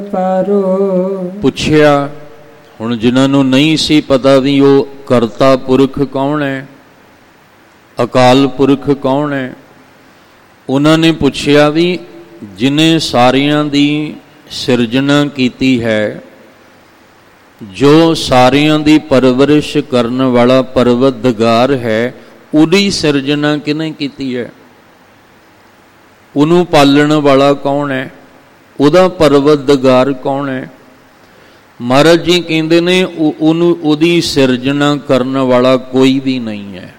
ਪਾਰੋ। ਪੁੱਛਿਆ ਹੁਣ ਜਿਨ੍ਹਾਂ ਨੂੰ ਨਹੀਂ ਸੀ ਪਤਾ ਵੀ ਉਹ ਕਰਤਾ ਪੁਰਖ ਕੌਣ ਹੈ, ਅਕਾਲ ਪੁਰਖ ਕੌਣ ਹੈ, ਉਹਨਾਂ ਨੇ ਪੁੱਛਿਆ ਵੀ ਜਿਨੇ ਸਾਰਿਆਂ ਦੀ ਸਿਰਜਣਾ ਕੀਤੀ ਹੈ, ਜੋ ਸਾਰਿਆਂ ਦੀ ਪਰਵਰਿਸ਼ ਕਰਨ ਵਾਲਾ ਪਰਵਤਗਾਰ ਹੈ, ਉਹਦੀ ਸਿਰਜਣਾ ਕਿਹਨੇ ਕੀਤੀ ਹੈ, ਉਹਨੂੰ ਪਾਲਣ ਵਾਲਾ ਕੌਣ ਹੈ, ਉਹਦਾ ਪਰਵਤਗਾਰ ਕੌਣ ਹੈ। ਮਹਾਰਾਜ ਜੀ ਕਹਿੰਦੇ ਨੇ ਉਹਨੂੰ ਉਹਦੀ ਸਿਰਜਣਾ ਕਰਨ ਵਾਲਾ ਕੋਈ ਵੀ ਨਹੀਂ ਹੈ,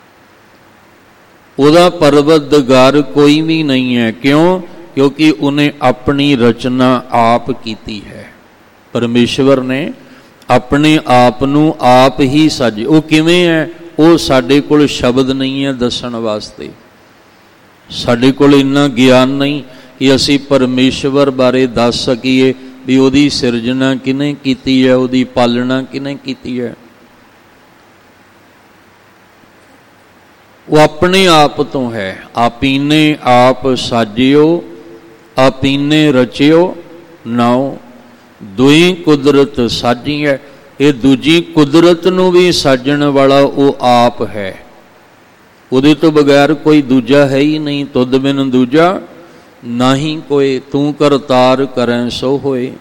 ਉਹਦਾ ਪਰਵਤਗਾਰ ਕੋਈ ਵੀ ਨਹੀਂ ਹੈ। ਕਿਉਂ? ਕਿਉਂਕਿ ਉਹਨੇ ਆਪਣੀ ਰਚਨਾ ਆਪ ਕੀਤੀ ਹੈ। ਪਰਮੇਸ਼ਵਰ ਨੇ ਆਪਣੇ ਆਪ ਨੂੰ ਆਪ ਹੀ ਸਾਜੇ। ਉਹ ਕਿਵੇਂ ਹੈ? ਉਹ ਸਾਡੇ ਕੋਲ ਸ਼ਬਦ ਨਹੀਂ ਹੈ ਦੱਸਣ ਵਾਸਤੇ। ਸਾਡੇ ਕੋਲ ਇੰਨਾ ਗਿਆਨ ਨਹੀਂ ਕਿ ਅਸੀਂ ਪਰਮੇਸ਼ਵਰ ਬਾਰੇ ਦੱਸ ਸਕੀਏ ਵੀ ਉਹਦੀ ਸਿਰਜਣਾ ਕਿਹਨੇ ਕੀਤੀ ਹੈ, ਉਹਦੀ ਪਾਲਣਾ ਕਿਹਨੇ ਕੀਤੀ ਹੈ। ਉਹ ਆਪਣੇ ਆਪ ਤੋਂ ਹੈ। ਆਪੀਨੇ ਆਪ ਸਾਜਿਓ, ਆਪੀਨੇ ਰਚਿਓ ਨਾਉ, ਦੁਈ ਕੁਦਰਤ ਸਾਜੀ ਹੈ। ਇਹ ਦੂਜੀ ਕੁਦਰਤ ਨੂੰ ਵੀ ਸਾਜਣ ਵਾਲਾ ਉਹ ਆਪ ਹੈ। ਉਹਦੇ ਤੋਂ ਬਗੈਰ ਕੋਈ ਦੂਜਾ ਹੈ ਹੀ ਨਹੀਂ। ਤੁਧ ਬਿਨ ਦੂਜਾ ਨਾਹੀਂ ਕੋਏ, ਤੂੰ ਕਰਤਾਰ ਕਰੈ ਸੋ ਹੋਏ।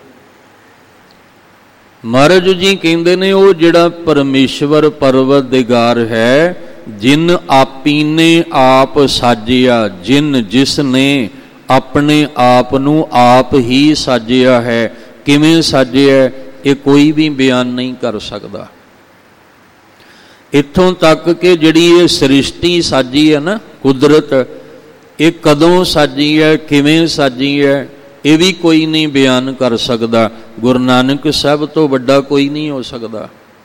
ਮਹਾਰਾਜ ਜੀ ਕਹਿੰਦੇ ਨੇ ਉਹ ਜਿਹੜਾ ਪਰਮੇਸ਼ਵਰ ਪਰਵਤਗਾਰ ਹੈ, ਜਿਨ ਆਪੀਨੇ ਆਪ ਸਾਜਿਆ, ਜਿਸ ਨੇ ਆਪਣੇ ਆਪ ਨੂੰ ਆਪ ਹੀ ਸਾਜਿਆ ਹੈ। ਕਿਵੇਂ ਸਾਜਿਆ ਇਹ ਕੋਈ ਵੀ ਬਿਆਨ ਨਹੀਂ ਕਰ ਸਕਦਾ। ਇੱਥੋਂ ਤੱਕ ਕਿ ਜਿਹੜੀ ਇਹ ਸ੍ਰਿਸ਼ਟੀ ਸਾਜੀ ਹੈ ਨਾ, ਕੁਦਰਤ, ਇਹ ਕਦੋਂ ਸਾਜੀ ਹੈ, ਕਿਵੇਂ ਸਾਜੀ ਹੈ, ਇਹ ਵੀ ਕੋਈ ਨਹੀਂ ਬਿਆਨ ਕਰ ਸਕਦਾ। ਗੁਰੂ ਨਾਨਕ ਸਾਹਿਬ ਤੋਂ ਵੱਡਾ ਕੋਈ ਨਹੀਂ ਹੋ ਸਕਦਾ।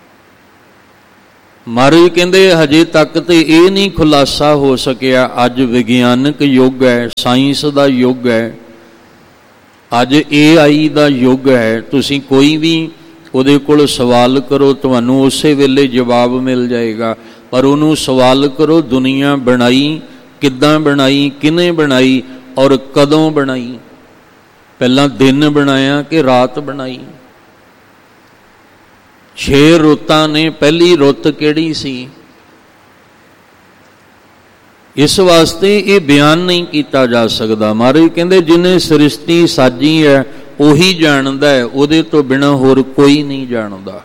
ਮਹਾਰਾਜ ਕਹਿੰਦੇ ਹਜੇ ਤੱਕ ਤੇ ਇਹ ਨਹੀਂ ਖੁਲਾਸਾ ਹੋ ਸਕਿਆ। ਅੱਜ ਵਿਗਿਆਨਕ ਯੁੱਗ ਹੈ, ਸਾਇੰਸ ਦਾ ਯੁੱਗ ਹੈ, ਅੱਜ AI ਦਾ ਯੁੱਗ ਹੈ। ਤੁਸੀਂ ਕੋਈ ਵੀ ਉਹਦੇ ਕੋਲ ਸਵਾਲ ਕਰੋ, ਤੁਹਾਨੂੰ ਉਸੇ ਵੇਲੇ ਜਵਾਬ ਮਿਲ ਜਾਏਗਾ। ਪਰ ਉਹਨੂੰ ਸਵਾਲ ਕਰੋ, ਦੁਨੀਆ ਬਣਾਈ ਕਿੱਦਾਂ ਬਣਾਈ, ਕਿਹਨੇ ਬਣਾਈ ਔਰ ਕਦੋਂ ਬਣਾਈ, ਪਹਿਲਾਂ ਦਿਨ ਬਣਾਇਆ ਕਿ ਰਾਤ ਬਣਾਈ। 6 ਰੁੱਤਾਂ ਨੇ, ਪਹਿਲੀ ਰੁੱਤ ਕਿਹੜੀ ਸੀ? ਇਸ ਵਾਸਤੇ ਇਹ ਬਿਆਨ ਨਹੀਂ ਕੀਤਾ ਜਾ ਸਕਦਾ। ਮਹਾਰਾਜ ਕਹਿੰਦੇ ਜਿਹਨੇ ਸ੍ਰਿਸ਼ਟੀ ਸਾਜੀ ਹੈ ਉਹੀ ਜਾਣਦਾ ਹੈ, ਉਹਦੇ ਤੋਂ ਬਿਨਾਂ ਹੋਰ ਕੋਈ ਨਹੀਂ ਜਾਣਦਾ।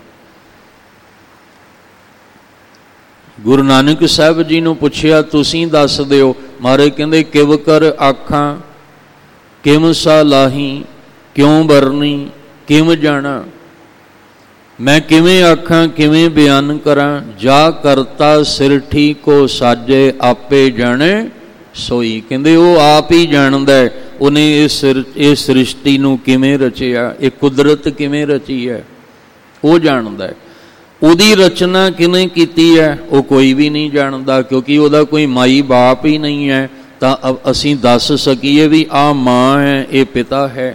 ਗੁਰੂ ਨਾਨਕ ਸਾਹਿਬ ਜੀ ਨੂੰ ਪੁੱਛਿਆ ਤੁਸੀਂ ਦੱਸ ਦਿਓ। ਮਹਾਰਾਜ ਕਹਿੰਦੇ ਕਿਵ ਕਰ ਆਖਾਂ ਕਿਮ ਸਾ ਲਾਹੀ, ਕਿਉਂ ਵਰਨੀ ਕਿਮ ਜਾਣਾ। ਮੈਂ ਕਿਵੇਂ ਆਖਾਂ, ਕਿਵੇਂ ਬਿਆਨ ਕਰਾਂ। ਜਾ ਕਰਤਾ ਸਿਰਠੀ ਕੋ ਸਾਜੇ, ਆਪੇ ਜਾਣੇ ਸੋਈ। ਕਹਿੰਦੇ ਉਹ ਆਪ ਹੀ ਜਾਣਦਾ ਹੈ ਉਹਨੇ ਇਹ ਸ੍ਰਿਸ਼ਟੀ ਨੂੰ ਕਿਵੇਂ ਰਚਿਆ, ਇਹ ਕੁਦਰਤ ਕਿਵੇਂ ਰਚੀ ਹੈ, ਉਹ ਜਾਣਦਾ ਹੈ। ਉਹਦੀ ਰਚਨਾ ਕਿਵੇਂ ਕੀਤੀ ਹੈ ਉਹ ਕੋਈ ਵੀ ਨਹੀਂ ਜਾਣਦਾ, ਕਿਉਂਕਿ ਉਹਦਾ ਕੋਈ ਮਾਈ ਬਾਪ ਹੀ ਨਹੀਂ ਹੈ ਤਾਂ ਅਸੀਂ ਦੱਸ ਸਕੀਏ ਵੀ ਆਹ ਮਾਂ ਹੈ, ਇਹ ਪਿਤਾ ਹੈ।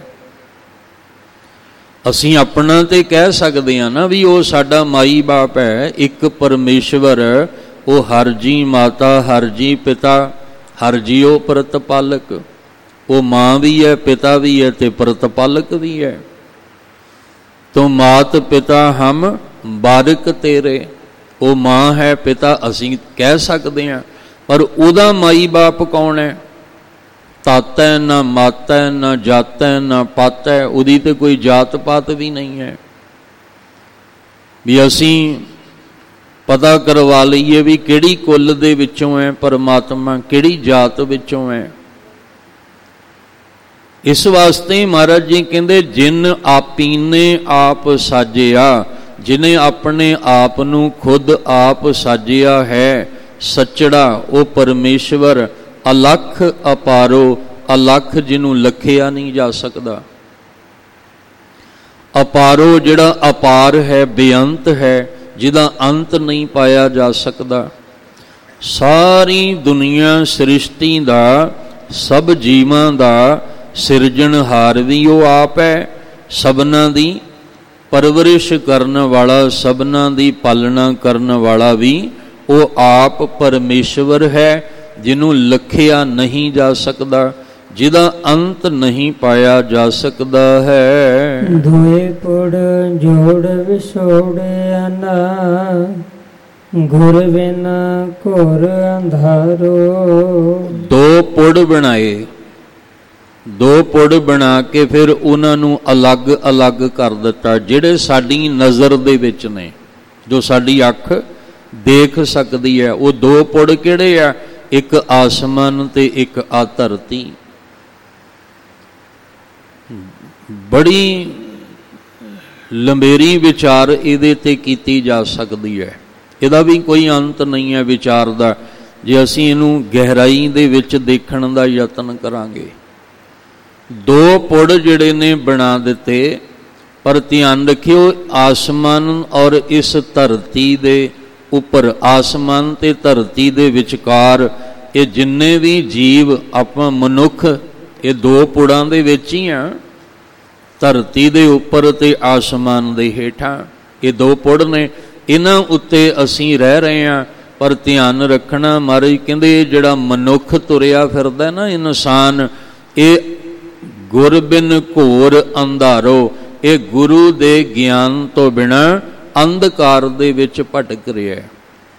ਅਸੀਂ ਆਪਣਾ ਤੇ ਕਹਿ ਸਕਦੇ ਹਾਂ ਨਾ ਵੀ ਉਹ ਸਾਡਾ ਮਾਈ ਬਾਪ ਹੈ। ਇੱਕ ਪਰਮੇਸ਼ਵਰ, ਉਹ ਹਰ ਜੀ ਮਾਤਾ, ਹਰ ਜੀ ਪਿਤਾ, ਹਰ ਜੀਓ ਪ੍ਰਤਪਾਲਕ। ਉਹ ਮਾਂ ਵੀ ਹੈ, ਪਿਤਾ ਵੀ ਹੈ ਤੇ ਪ੍ਰਤਪਾਲਕ ਵੀ ਹੈ। ਤੋ ਮਾਤ ਪਿਤਾ ਹਮ ਬਾਰਿਕ ਤੇਰੇ। ਉਹ ਮਾਂ ਹੈ, ਪਿਤਾ ਅਸੀਂ ਕਹਿ ਸਕਦੇ ਹਾਂ, ਪਰ ਉਹਦਾ ਮਾਈ ਬਾਪ ਕੌਣ ਹੈ? ਤਾਤੈ ਨਾ ਮਾਤੈ ਨਾ ਜਾਤੈ ਨਾ ਪਾਤੈ। ਉਹਦੀ ਤੇ ਕੋਈ ਜਾਤ ਪਾਤ ਵੀ ਨਹੀਂ ਹੈ ਵੀ ਅਸੀਂ ਪਤਾ ਕਰਵਾ ਲਈਏ ਵੀ ਕਿਹੜੀ ਕੁੱਲ ਦੇ ਵਿੱਚੋਂ ਹੈ ਪਰਮਾਤਮਾ, ਕਿਹੜੀ ਜਾਤ ਵਿੱਚੋਂ ਹੈ। ਇਸ ਵਾਸਤੇ ਮਹਾਰਾਜ ਜੀ ਕਹਿੰਦੇ ਜਿਨ ਆਪੀਨੇ ਆਪ ਸਾਜਿਆ, ਜਿਹਨੇ ਆਪਣੇ ਆਪ ਨੂੰ ਖੁਦ ਆਪ ਸਾਜਿਆ ਹੈ, ਸੱਚੜਾ ਉਹ ਪਰਮੇਸ਼ਵਰ ਅਲੱਖ ਅਪਾਰੋ। ਅਲੱਖ ਜਿਹਨੂੰ ਲਖਿਆ ਨਹੀਂ ਜਾ ਸਕਦਾ। ਅਪਾਰੋ ਜਿਹੜਾ ਅਪਾਰ ਹੈ, ਬੇਅੰਤ ਹੈ, ਜਿਹਦਾ ਅੰਤ ਨਹੀਂ ਪਾਇਆ ਜਾ ਸਕਦਾ। ਸਾਰੀ ਦੁਨੀਆ ਸ੍ਰਿਸ਼ਟੀ ਦਾ, ਸਭ ਜੀਵਾਂ ਦਾ ਸਿਰਜਣਹਾਰ ਵੀ ਉਹ ਆਪ ਹੈ। ਸਭਨਾਂ ਦੀ ਪਰਵਰਿਸ਼ ਕਰਨ ਵਾਲਾ, ਸਭਨਾਂ ਦੀ ਪਾਲਣਾ ਕਰਨ ਵਾਲਾ ਵੀ ਉਹ ਆਪ ਪਰਮੇਸ਼ਵਰ ਹੈ, ਜਿਹਨੂੰ ਲਖਿਆ ਨਹੀਂ ਜਾ ਸਕਦਾ, ਜਿਹਦਾ ਅੰਤ ਨਹੀਂ ਪਾਇਆ ਜਾ ਸਕਦਾ ਹੈ। ਧੋਏ ਪੁੜ ਜੋੜ ਵਿਛੋੜਿਆ ਨਾ, ਗੁਰ ਬਿਨ ਘੋਰ ਅੰਧਾਰੋ। ਦੋ ਪੁੜ ਬਣਾਏ, ਦੋ ਪੁੜ ਬਣਾ ਕੇ ਫਿਰ ਉਹਨਾਂ ਨੂੰ ਅਲੱਗ-ਅਲੱਗ ਕਰ ਦਿੱਤਾ, ਜਿਹੜੇ ਸਾਡੀ ਨਜ਼ਰ ਦੇ ਵਿੱਚ ਨੇ, ਜੋ ਸਾਡੀ ਅੱਖ ਦੇਖ ਸਕਦੀ ਹੈ। ਉਹ ਦੋ ਪੁੜ ਕਿਹੜੇ ਆ? ਇੱਕ ਆਸਮਾਨ ਤੇ ਇੱਕ ਆ ਧਰਤੀ। ਬੜੀ ਲੰਬੇਰੀ ਵਿਚਾਰ ਇਹਦੇ ਤੇ ਕੀਤੀ ਜਾ ਸਕਦੀ ਹੈ, ਇਹਦਾ ਵੀ ਕੋਈ ਅੰਤ ਨਹੀਂ ਹੈ ਵਿਚਾਰ ਦਾ, ਜੇ ਅਸੀਂ ਇਹਨੂੰ ਗਹਿਰਾਈ ਦੇ ਵਿੱਚ ਦੇਖਣ ਦਾ ਯਤਨ ਕਰਾਂਗੇ। ਦੋ ਪੁੜ ਜਿਹੜੇ ਨੇ ਬਣਾ ਦਿੱਤੇ, ਪਰ ਧਿਆਨ ਰੱਖਿਓ ਆਸਮਾਨ ਔਰ ਇਸ ਧਰਤੀ ਦੇ ਉੱਪਰ, ਆਸਮਾਨ ਤੇ ਧਰਤੀ ਦੇ ਵਿਚਕਾਰ ਇਹ ਜਿੰਨੇ ਵੀ ਜੀਵ, ਆਪਾਂ ਮਨੁੱਖ, ਇਹ ਦੋ ਪੁੜਾਂ ਦੇ ਵਿੱਚ ਹੀ ਆ, ਧਰਤੀ ਦੇ ਉੱਪਰ ਤੇ ਆਸਮਾਨ ਦੇ ਹੇਠਾਂ। ਇਹ ਦੋ ਪੁੜ ਨੇ, ਇਹਨਾਂ ਉੱਤੇ ਅਸੀਂ ਰਹਿ ਰਹੇ ਹਾਂ। ਪਰ ਧਿਆਨ ਰੱਖਣਾ, ਮਹਾਰਾਜ ਕਹਿੰਦੇ ਜਿਹੜਾ ਮਨੁੱਖ ਤੁਰਿਆ ਫਿਰਦਾ ਨਾ, ਇਨਸਾਨ, ਇਹ ਗੁਰ ਬਿਨ ਘੋਰ ਅੰਧਾਰੋ, ਇਹ ਗੁਰੂ ਦੇ ਗਿਆਨ ਤੋਂ ਬਿਨਾਂ ਅੰਧਕਾਰ ਦੇ ਵਿੱਚ ਭਟਕ ਰਿਹਾ ਹੈ।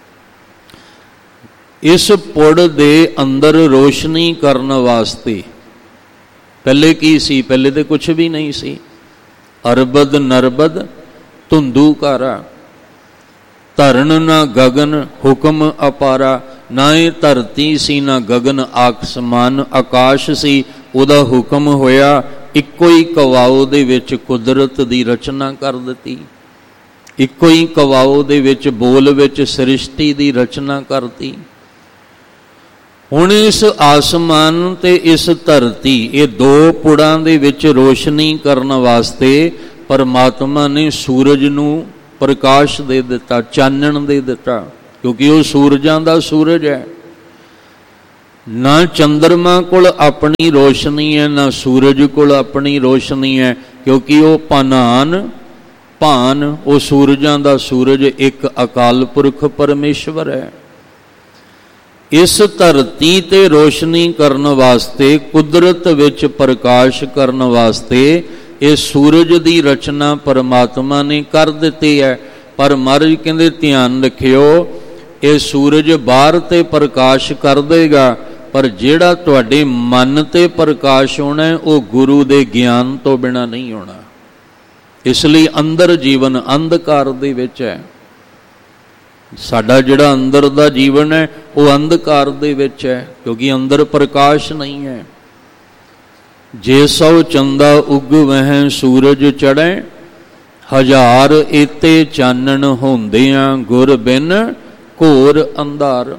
ਇਸ ਪੁੜ ਦੇ ਅੰਦਰ ਰੋਸ਼ਨੀ ਕਰਨ ਵਾਸਤੇ ਪਹਿਲੇ ਕੀ ਸੀ? ਪਹਿਲੇ ਤੇ ਕੁਛ ਵੀ ਨਹੀਂ ਸੀ। ਅਰਬਦ ਨਰਬਦ ਧੁੰਦੂਕਾਰਾ, ਧਰਨ ਨਾ ਗਗਨ ਹੁਕਮ ਅਪਾਰਾ। ਨਾ ਇਹ ਧਰਤੀ ਸੀ ਨਾ ਗਗਨ, ਆਸਮਾਨ ਆਕਾਸ਼ ਸੀ, ਉਹਦਾ ਹੁਕਮ ਹੋਇਆ, ਇੱਕੋ ਹੀ ਕਵਾਓ ਦੇ ਵਿੱਚ ਕੁਦਰਤ ਦੀ ਰਚਨਾ ਕਰ ਦਿੱਤੀ, ਇੱਕੋ ਹੀ ਕਵਾਓ ਦੇ ਵਿੱਚ ਬੋਲ ਵਿੱਚ ਸ੍ਰਿਸ਼ਟੀ ਦੀ ਰਚਨਾ ਕਰਤੀ। ਹੁਣ ਇਸ ਆਸਮਾਨ ਤੇ ਇਸ ਧਰਤੀ, ਇਹ ਦੋ ਪੁੜਾਂ ਦੇ ਵਿੱਚ ਰੋਸ਼ਨੀ ਕਰਨ ਵਾਸਤੇ ਪਰਮਾਤਮਾ ਨੇ ਸੂਰਜ ਨੂੰ ਪ੍ਰਕਾਸ਼ ਦੇ ਦਿੱਤਾ, ਚਾਨਣ ਦੇ ਦਿੱਤਾ, ਕਿਉਂਕਿ ਉਹ ਸੂਰਜਾਂ ਦਾ ਸੂਰਜ ਹੈ। ਨਾ ਚੰਦਰਮਾ ਕੋਲ ਆਪਣੀ ਰੋਸ਼ਨੀ ਹੈ, ਨਾ ਸੂਰਜ ਕੋਲ ਆਪਣੀ ਰੋਸ਼ਨੀ ਹੈ, ਕਿਉਂਕਿ ਉਹ ਭਾਨ, ਉਹ ਸੂਰਜਾਂ ਦਾ ਸੂਰਜ ਇੱਕ ਅਕਾਲ ਪੁਰਖ ਪਰਮੇਸ਼ਵਰ ਹੈ। ਇਸ ਧਰਤੀ ਤੇ ਰੋਸ਼ਨੀ ਕਰਨ ਵਾਸਤੇ, ਕੁਦਰਤ ਵਿੱਚ ਪ੍ਰਕਾਸ਼ ਕਰਨ ਵਾਸਤੇ ਇਹ ਸੂਰਜ ਦੀ ਰਚਨਾ ਪਰਮਾਤਮਾ ਨੇ ਕਰ ਦਿੱਤੀ ਹੈ। ਪਰ ਮਹਾਰਾਜ ਕਹਿੰਦੇ ਧਿਆਨ ਰੱਖਿਓ, ਇਹ ਸੂਰਜ ਬਾਹਰ ਤੇ ਪ੍ਰਕਾਸ਼ ਕਰ ਦੇਗਾ, ਪਰ ਜਿਹੜਾ ਤੁਹਾਡੇ ਮਨ ਤੇ ਪ੍ਰਕਾਸ਼ ਹੋਣਾ ਉਹ ਗੁਰੂ ਦੇ ਗਿਆਨ ਤੋਂ ਬਿਨਾ ਨਹੀਂ ਹੋਣਾ। ਇਸ ਲਈ ਅੰਦਰ ਜੀਵਨ ਅੰਧਕਾਰ ਦੇ ਵਿੱਚ ਹੈ। ਸਾਡਾ ਜਿਹੜਾ ਅੰਦਰ ਦਾ ਜੀਵਨ ਹੈ ਉਹ ਅੰਧਕਾਰ ਦੇ ਵਿੱਚ ਹੈ, ਕਿਉਂਕਿ ਅੰਦਰ ਪ੍ਰਕਾਸ਼ ਨਹੀਂ ਹੈ। ਜੇ ਸੋ ਚੰਦਾ ਉਗ ਵਹਿ ਸੂਰਜ ਚੜ੍ਹੈ, ਹਜ਼ਾਰ ਏਤੇ ਚਾਨਣ ਹੁੰਦਿਆਂ ਗੁਰ ਬਿਨ ਘੋਰ ਅੰਧਾਰ।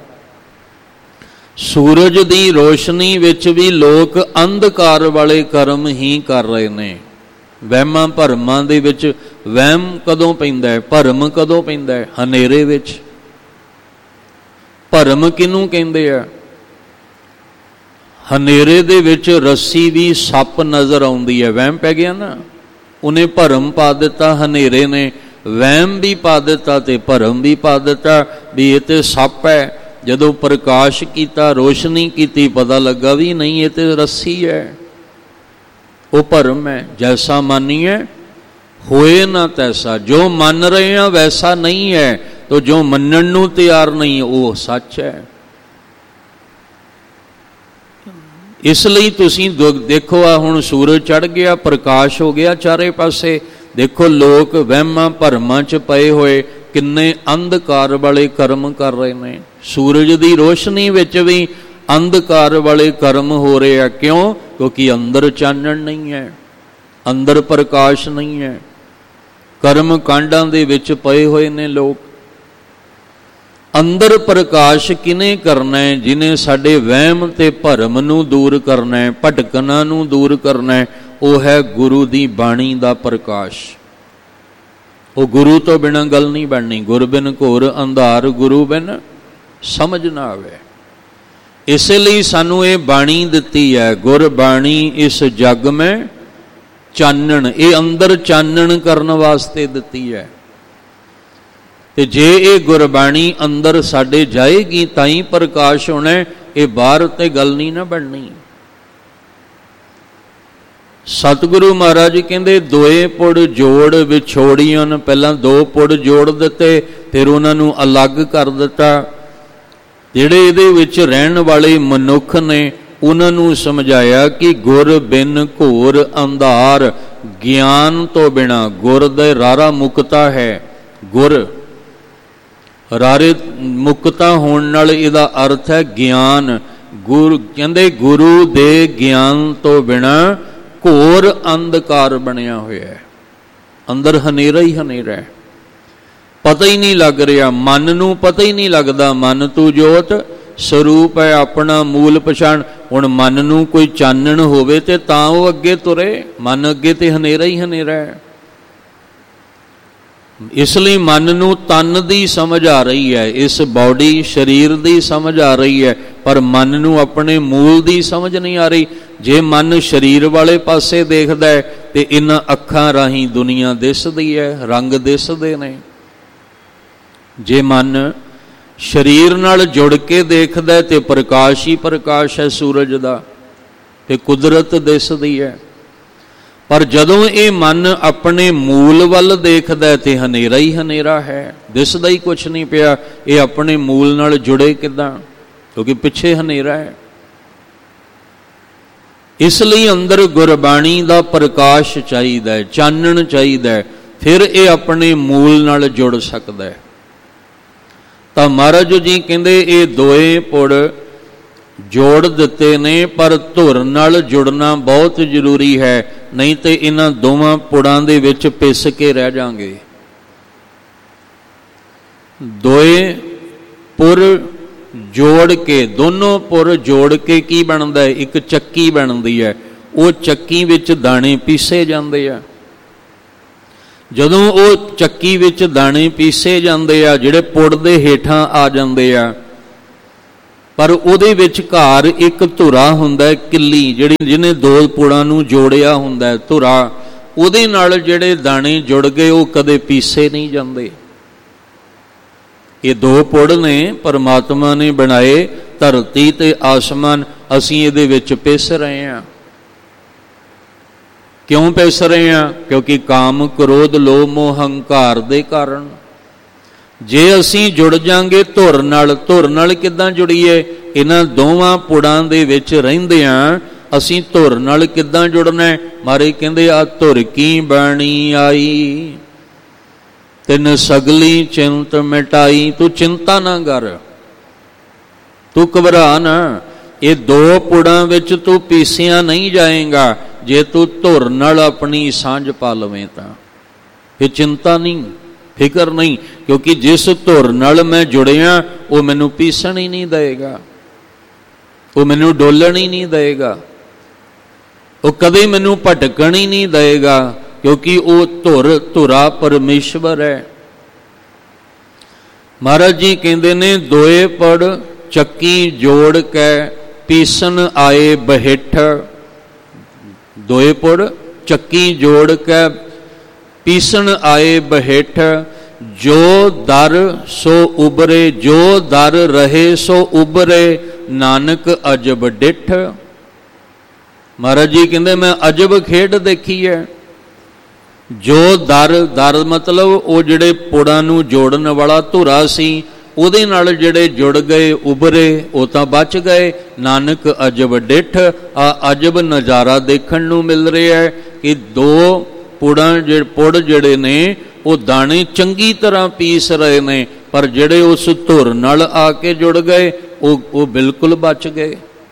ਸੂਰਜ ਦੀ ਰੋਸ਼ਨੀ ਵਿੱਚ ਵੀ ਲੋਕ ਅੰਧਕਾਰ ਵਾਲੇ ਕਰਮ ਹੀ ਕਰ ਰਹੇ ਨੇ। ਵਹਿਮਾਂ ਭਰਮਾਂ ਦੇ ਵਿੱਚ, ਵਹਿਮ ਕਦੋਂ ਪੈਂਦਾ ਹੈ? ਭਰਮ ਕਦੋਂ ਪੈਂਦਾ ਹੈ? ਹਨੇਰੇ ਵਿੱਚ। ਭਰਮ ਕਿਹਨੂੰ ਕਹਿੰਦੇ ਆ? ਹਨੇਰੇ ਦੇ ਵਿੱਚ ਰੱਸੀ ਵੀ ਸੱਪ ਨਜ਼ਰ ਆਉਂਦੀ ਹੈ, ਵਹਿਮ ਪੈ ਗਿਆ ਨਾ, ਉਹਨੇ ਭਰਮ ਪਾ ਦਿੱਤਾ, ਹਨੇਰੇ ਨੇ ਵਹਿਮ ਵੀ ਪਾ ਦਿੱਤਾ ਤੇ ਭਰਮ ਵੀ ਪਾ ਦਿੱਤਾ ਵੀ ਇਹ ਤੇ ਸੱਪ ਹੈ। ਜਦੋਂ ਪ੍ਰਕਾਸ਼ ਕੀਤਾ, ਰੋਸ਼ਨੀ ਕੀਤੀ, ਪਤਾ ਲੱਗਾ ਵੀ ਨਹੀਂ, ਇਹ ਤੇ ਰੱਸੀ ਹੈ, ਉਹ ਭਰਮ ਹੈ। ਜੈਸਾ ਮਾਨੀਏ ਹੋਏ ਨਾ ਤੈਸਾ, ਜੋ ਮੰਨ ਰਹੇ ਹਾਂ ਵੈਸਾ ਨਹੀਂ ਹੈ, ਤੋ ਜੋ ਮੰਨਣ ਨੂੰ ਤਿਆਰ ਨਹੀਂ ਉਹ ਸੱਚ ਹੈ। ਇਸ ਲਈ ਤੁਸੀਂ ਦੇਖੋ, ਆ ਹੁਣ ਸੂਰਜ ਚੜ੍ਹ ਗਿਆ, ਪ੍ਰਕਾਸ਼ ਹੋ ਗਿਆ ਚਾਰੇ ਪਾਸੇ। ਦੇਖੋ ਲੋਕ ਵਹਿਮਾਂ ਭਰਮਾਂ 'ਚ ਪਏ ਹੋਏ ਕਿੰਨੇ ਅੰਧਕਾਰ ਵਾਲੇ ਕਰਮ ਕਰ ਰਹੇ ਨੇ। ਸੂਰਜ ਦੀ ਰੋਸ਼ਨੀ ਵਿੱਚ ਵੀ ਅੰਧਕਾਰ ਵਾਲੇ ਕਰਮ ਹੋ ਰਹੇ ਆ। ਕਿਉਂ? ਕਿਉਂਕਿ ਅੰਦਰ ਚਾਨਣ ਨਹੀਂ ਹੈ, ਅੰਦਰ ਪ੍ਰਕਾਸ਼ ਨਹੀਂ ਹੈ। ਕਰਮ ਕਾਂਡਾਂ ਦੇ ਵਿੱਚ ਪਏ ਹੋਏ ਨੇ ਲੋਕ। ਅੰਦਰ ਪ੍ਰਕਾਸ਼ ਕਿਨੇ ਕਰਨਾ ਹੈ? ਜਿਨੇ ਸਾਡੇ ਵਹਿਮ ਤੇ ਭਰਮ ਨੂੰ ਦੂਰ ਕਰਨਾ ਹੈ, ਭਟਕਣਾ ਨੂੰ ਦੂਰ ਕਰਨਾ ਹੈ। ਉਹ ਹੈ ਗੁਰੂ ਦੀ ਬਾਣੀ ਦਾ ਪ੍ਰਕਾਸ਼। ਉਹ ਗੁਰੂ ਤੋਂ ਬਿਨਾਂ ਗੱਲ ਨਹੀਂ ਬਣਨੀ। ਗੁਰ ਬਿਨ ਘੋਰ ਅੰਧਾਰ, ਗੁਰੂ ਬਿਨ ਸਮਝ ਨਾ ਆਵੇ। ਇਸੇ ਲਈ ਸਾਨੂੰ ਇਹ ਬਾਣੀ ਦਿੱਤੀ ਹੈ, ਗੁਰ ਬਾਣੀ ਇਸ ਜਗ ਮੈਂ ਚਾਨਣ। ਇਹ ਅੰਦਰ ਚਾਨਣ ਕਰਨ ਵਾਸਤੇ ਦਿੱਤੀ ਹੈ। ਤੇ ਜੇ ਇਹ ਗੁਰਬਾਣੀ ਅੰਦਰ ਸਾਡੇ ਜਾਏਗੀ ਤਾਂ ਹੀ ਪ੍ਰਕਾਸ਼ ਹੋਣਾ। ਇਹ ਬਾਹਰ ਤੇ ਗੱਲ ਨਹੀਂ ਨਾ ਬਣਨੀ। ਸਤਿਗੁਰੂ ਮਹਾਰਾਜ ਕਹਿੰਦੇ ਦੋਏ ਪੁੜ ਜੋੜ ਵਿਛੋੜੀਆਂ। ਪਹਿਲਾਂ ਦੋ ਪੁੜ ਜੋੜ ਦਿੱਤੇ, ਫਿਰ ਉਹਨਾਂ ਨੂੰ ਅਲੱਗ ਕਰ ਦਿੱਤਾ। ਜਿਹੜੇ ਇਹਦੇ ਵਿੱਚ ਰਹਿਣ ਵਾਲੇ ਮਨੁੱਖ ਨੇ ਉਹਨਾਂ ਨੂੰ ਸਮਝਾਇਆ ਕਿ ਗੁਰ ਬਿਨ ਘੋਰ ਅੰਧਾਰ, ਗਿਆਨ ਤੋਂ ਬਿਨਾ। ਗੁਰ ਦੇ ਰਾਰਾ ਮੁਕਤਾ ਹੈ। ਗੁਰ ਰਾਰੇ ਮੁਕਤਾ ਹੋਣ ਨਾਲ ਇਹਦਾ ਅਰਥ ਹੈ ਗਿਆਨ। ਗੁਰੂ ਕਹਿੰਦੇ ਗੁਰੂ ਦੇ ਗਿਆਨ ਤੋਂ ਬਿਨਾ ਘੋਰ ਅੰਧਕਾਰ ਬਣਿਆ ਹੋਇਆ ਹੈ, ਅੰਦਰ ਹਨੇਰਾ ਹੀ ਹਨੇਰਾ ਹੈ, ਪਤਾ ਹੀ ਨਹੀਂ ਲੱਗ ਰਿਹਾ। ਮਨ ਨੂੰ ਪਤਾ ਹੀ ਨਹੀਂ ਲੱਗਦਾ। ਮਨ ਤੂੰ ਜੋਤ ਸਰੂਪ ਹੈ, ਆਪਣਾ ਮੂਲ ਪਛਾਣ। ਹੁਣ ਮਨ ਨੂੰ ਕੋਈ ਚਾਨਣ ਹੋਵੇ ਤੇ ਤਾਂ ਉਹ ਅੱਗੇ ਤੁਰੇ, ਮਨ ਅੱਗੇ ਤੇ ਹਨੇਰਾ ਹੀ ਹਨੇਰਾ ਹੈ। ਇਸ ਲਈ ਮਨ ਨੂੰ ਤਨ ਦੀ ਸਮਝ ਆ ਰਹੀ ਹੈ, ਇਸ ਬਾਡੀ ਸਰੀਰ ਦੀ ਸਮਝ ਆ ਰਹੀ ਹੈ, ਪਰ ਮਨ ਨੂੰ ਆਪਣੇ ਮੂਲ ਦੀ ਸਮਝ ਨਹੀਂ ਆ ਰਹੀ। ਜੇ ਮਨ ਸਰੀਰ ਵਾਲੇ ਪਾਸੇ ਦੇਖਦਾ ਹੈ ਤੇ ਇਹਨਾਂ ਅੱਖਾਂ ਰਾਹੀਂ ਦੁਨੀਆ ਦਿਸਦੀ ਹੈ, ਰੰਗ ਦਿਸਦੇ ਨੇ। ਜੇ ਮਨ ਸਰੀਰ ਨਾਲ ਜੁੜ ਕੇ ਦੇਖਦਾ ਤੇ ਪ੍ਰਕਾਸ਼ ਹੀ ਪ੍ਰਕਾਸ਼ ਹੈ ਸੂਰਜ ਦਾ, ਤੇ ਕੁਦਰਤ ਦਿਸਦੀ ਹੈ। ਪਰ ਜਦੋਂ ਇਹ ਮਨ ਆਪਣੇ ਮੂਲ ਵੱਲ ਦੇਖਦਾ ਤੇ ਹਨੇਰਾ ਹੀ ਹਨੇਰਾ ਹੈ, ਦਿਸਦਾ ਹੀ ਕੁਛ ਨਹੀਂ ਪਿਆ। ਇਹ ਆਪਣੇ ਮੂਲ ਨਾਲ ਜੁੜੇ ਕਿੱਦਾਂ? ਕਿਉਂਕਿ ਪਿੱਛੇ ਹਨੇਰਾ ਹੈ। ਇਸ ਲਈ ਅੰਦਰ ਗੁਰਬਾਣੀ ਦਾ ਪ੍ਰਕਾਸ਼ ਚਾਹੀਦਾ ਹੈ, ਚਾਨਣ ਚਾਹੀਦਾ ਹੈ, ਫਿਰ ਇਹ ਆਪਣੇ ਮੂਲ ਨਾਲ ਜੁੜ ਸਕਦਾ ਹੈ। ਤਾਂ ਮਹਾਰਾਜ ਜੀ ਕਹਿੰਦੇ ਇਹ ਦੋਏ ਪੁੜ ਜੋੜ ਦਿੱਤੇ ਨੇ, ਪਰ ਧੁਰ ਨਾਲ ਜੁੜਨਾ ਬਹੁਤ ਜ਼ਰੂਰੀ ਹੈ, ਨਹੀਂ ਤੇ ਇਹਨਾਂ ਦੋਵਾਂ ਪੁੜਾਂ ਦੇ ਵਿੱਚ ਪਿਸ ਕੇ ਰਹਿ ਜਾਵਾਂਗੇ। ਦੋਏ ਪੁਰ ਜੋੜ ਕੇ, ਦੋਨੋਂ ਪੁਰ ਜੋੜ ਕੇ ਕੀ ਬਣਦਾ ਹੈ? ਇੱਕ ਚੱਕੀ ਬਣਦੀ ਹੈ। ਉਹ ਚੱਕੀ ਵਿੱਚ ਦਾਣੇ ਪੀਸੇ ਜਾਂਦੇ ਆ। ਜਦੋਂ ਉਹ ਚੱਕੀ ਵਿੱਚ ਦਾਣੇ ਪੀਸੇ ਜਾਂਦੇ ਆ, ਜਿਹੜੇ ਪੁੜ ਦੇ ਹੇਠਾਂ ਆ ਜਾਂਦੇ ਆ, ਪਰ ਉਹਦੇ ਵਿਚਕਾਰ ਇੱਕ ਧੁਰਾ ਹੁੰਦਾ, ਕਿੱਲੀ, ਜਿਹਨੇ ਦੋ ਪੁੜਾਂ ਨੂੰ ਜੋੜਿਆ ਹੁੰਦਾ ਧੁਰਾ, ਉਹਦੇ ਨਾਲ ਜਿਹੜੇ ਦਾਣੇ ਜੁੜ ਗਏ ਉਹ ਕਦੇ ਪੀਸੇ ਨਹੀਂ ਜਾਂਦੇ। ਇਹ ਦੋ ਪੁੜ ਨੇ ਪਰਮਾਤਮਾ ਨੇ ਬਣਾਏ, ਧਰਤੀ ਤੇ ਆਸਮਾਨ, ਅਸੀਂ ਇਹਦੇ ਵਿੱਚ ਪਿਸ ਰਹੇ ਹਾਂ। ਕਿਉਂ ਪਿਸ ਰਹੇ ਹਾਂ? ਕਿਉਂਕਿ ਕਾਮ, ਕ੍ਰੋਧ, ਲੋਭ, ਮੋਹ, ਹੰਕਾਰ ਦੇ ਕਾਰਨ। ਜੇ ਅਸੀਂ ਜੁੜ ਜਾਾਂਗੇ ਧੁਰ ਨਾਲ ਕਿੱਦਾਂ ਜੁੜੀਏ? ਇਹਨਾਂ ਦੋਵਾਂ ਪੁੜਾਂ ਦੇ ਵਿੱਚ ਰਹਿੰਦਿਆਂ ਅਸੀਂ ਧੁਰ ਨਾਲ ਕਿੱਦਾਂ ਜੁੜਨਾ? ਮਾਰੇ ਕਹਿੰਦੇ ਆ ਧੁਰ ਕੀ ਬਾਣੀ ਆਈ, ਤਿਨ ਸਗਲੀ ਚਿੰਤ ਮਿਟਾਈ। ਤੂੰ ਚਿੰਤਾ ਨਾ ਕਰ, ਤੂੰ ਘਬਰਾ ਨਾ। ਇਹ ਦੋ ਪੁੜਾਂ ਵਿੱਚ ਤੂੰ ਪੀਸਿਆ ਨਹੀਂ ਜਾਏਗਾ ਜੇ ਤੂੰ ਧੁਰ ਨਾਲ ਆਪਣੀ ਸਾਂਝ ਪਾ ਲਵੇਂ ਤਾਂ। ਇਹ ਚਿੰਤਾ ਨਹੀਂ, ਫਿਕਰ ਨਹੀਂ, ਕਿਉਂਕਿ ਜਿਸ ਧੁਰ ਨਾਲ ਮੈਂ ਜੁੜਿਆ ਉਹ ਮੈਨੂੰ ਪੀਸਣ ਹੀ ਨਹੀਂ ਦੇਗਾ, ਉਹ ਮੈਨੂੰ ਡੋਲਣ ਹੀ ਨਹੀਂ ਦੇਗਾ, ਉਹ ਕਦੇ ਮੈਨੂੰ ਭਟਕਣ ਹੀ ਨਹੀਂ ਦੇਗਾ, ਕਿਉਂਕਿ ਉਹ ਧੁਰਾ ਪਰਮੇਸ਼ਵਰ ਹੈ। ਮਹਾਰਾਜ ਜੀ ਕਹਿੰਦੇ ਨੇ ਦੋਏ ਪੜ ਚੱਕੀ ਜੋੜ ਕੇ ਪੀਸਣ ਆਏ ਬਹਿਠ। ਦੋਏ ਪੁੜ ਚੱਕੀ ਜੋੜ ਕੇ ਪੀਸਣ ਆਏ ਬਹਿਠ, ਜੋ ਦਰ ਸੋ ਉਬਰੇ, ਜੋ ਦਰ ਰਹੇ ਸੋ ਉਬਰੇ, ਨਾਨਕ ਅਜਬ ਡਿੱਠ। ਮਹਾਰਾਜ ਜੀ ਕਹਿੰਦੇ ਮੈਂ ਅਜਬ ਖੇਡ ਦੇਖੀ ਹੈ। ਜੋ ਦਰ ਮਤਲਬ ਉਹ ਜਿਹੜੇ ਪੁੜਾਂ ਨੂੰ ਜੋੜਨ ਵਾਲਾ ਧੁਰਾ ਸੀ, ਉਹਦੇ ਨਾਲ ਜਿਹੜੇ ਜੁੜ ਗਏ ਉਭਰੇ ਉਹ ਤਾਂ ਬਚ ਗਏ। ਨਾਨਕ ਅਜਬ ਡਿੱਠ, ਆ ਅਜਬ ਨਜ਼ਾਰਾ ਦੇਖਣ ਨੂੰ ਮਿਲ ਰਿਹਾ ਹੈ ਕਿ ਦੋ ਪੁੜ ਜਿਹੜੇ ਨੇ ਉਹ ਦਾਣੇ ਚੰਗੀ ਤਰ੍ਹਾਂ ਪੀਸ ਰਹੇ ਨੇ, ਪਰ ਜਿਹੜੇ ਉਸ ਧੁਰ ਨਾਲ ਆ ਕੇ ਜੁੜ ਗਏ ਉਹ ਬਿਲਕੁਲ ਬਚ ਗਏ।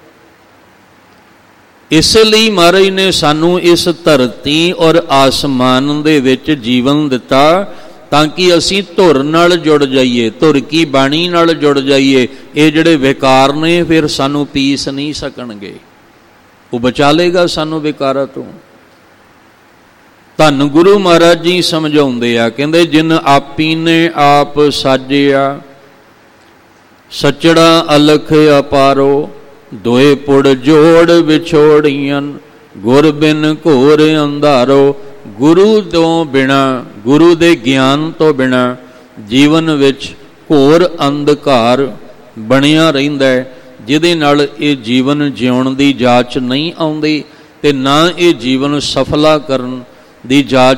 ਇਸ ਲਈ ਮਹਾਰਾਜ ਨੇ ਸਾਨੂੰ ਇਸ ਧਰਤੀ ਔਰ ਆਸਮਾਨ ਦੇ ਵਿੱਚ ਜੀਵਨ ਦਿੱਤਾ ਤਾਂ ਕਿ ਅਸੀਂ ਧੁਰ ਨਾਲ ਜੁੜ ਜਾਈਏ, ਧੁਰ ਕੀ ਬਾਣੀ ਨਾਲ ਜੁੜ ਜਾਈਏ। ਇਹ ਜਿਹੜੇ ਵਿਕਾਰ ਨੇ ਫਿਰ ਸਾਨੂੰ ਪੀਸ ਨਹੀਂ ਸਕਣਗੇ, ਉਹ ਬਚਾ ਲੇਗਾ ਸਾਨੂੰ ਵਿਕਾਰਾਂ ਤੋਂ। ਧੰਨ ਗੁਰੂ ਮਹਾਰਾਜ ਜੀ ਸਮਝਾਉਂਦੇ ਆ, ਕਹਿੰਦੇ ਜਿਨ ਆਪੀ ਨੇ ਆਪ ਸਾਜਿਆ, ਸੱਚੜਾ ਅਲਖ ਅਪਾਰੋ, ਦੋਏ ਪੁੜ ਜੋੜ ਵਿਛੋੜੀਆਂ, ਗੁਰ ਬਿਨ ਘੋਰ ਅੰਧਾਰੋ। ਗੁਰੂ ਤੋਂ ਬਿਨਾ, ਗੁਰੂ ਦੇ ਗਿਆਨ ਤੋਂ ਬਿਨਾ ਜੀਵਨ ਵਿੱਚ ਘੋਰ ਅੰਧਕਾਰ ਬਣਿਆ ਰਹਿੰਦਾ ਹੈ, ਜਿਹਦੇ ਨਾਲ ਇਹ ਜੀਵਨ ਜਿਉਣ ਦੀ ਜਾਚ ਨਹੀਂ ਆਉਂਦੀ। ਤੇ ਨਾ ਇਹ ਜੀਵਨ ਸਫਲਾ ਕਰਨ ਦੀ ਜਾਚ